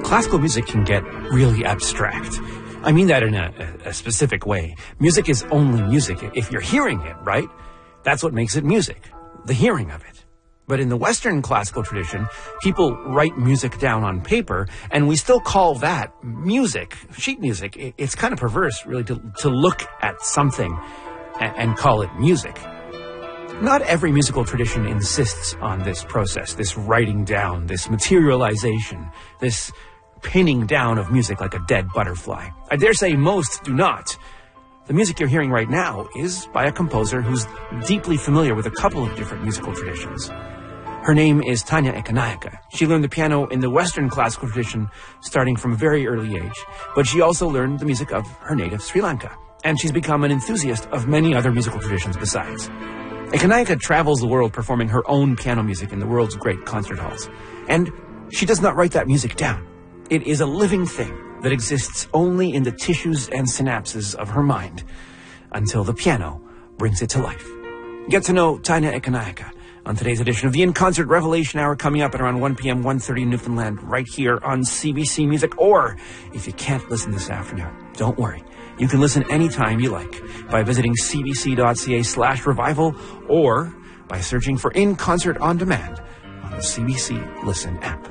classical music can get really abstract. I mean that in a specific way. Music is only music if you're hearing it, right? That's what makes it music, the hearing of it. But in the Western classical tradition, people write music down on paper, and we still call that music, sheet music. It's kind of perverse, really, to look at something and call it music. Not every musical tradition insists on this process, this writing down, this materialization, this pinning down of music like a dead butterfly. I dare say most do not. The music you're hearing right now is by a composer who's deeply familiar with a couple of different musical traditions. Her name is Tanya Ekanaika. She learned the piano in the Western classical tradition starting from a very early age, but she also learned the music of her native Sri Lanka, and she's become an enthusiast of many other musical traditions besides. Ekanaika travels the world performing her own piano music in the world's great concert halls, and she does not write that music down. It is a living thing that exists only in the tissues and synapses of her mind until the piano brings it to life. Get to know Tanya Ekanaika on today's edition of the In Concert Revelation Hour, coming up at around 1 p.m., 1:30 in Newfoundland, right here on CBC Music. Or, if you can't listen this afternoon, don't worry. You can listen anytime you like by visiting cbc.ca/revival or by searching for In Concert On Demand on the CBC Listen app.